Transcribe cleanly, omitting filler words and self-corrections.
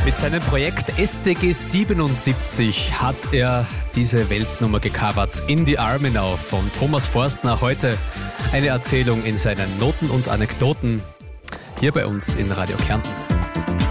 Mit seinem Projekt STG 77 hat er diese Weltnummer gecovert. In the Army Now von Thomas Forstner. Heute eine Erzählung in seinen Noten und Anekdoten hier bei uns in Radio Kärnten.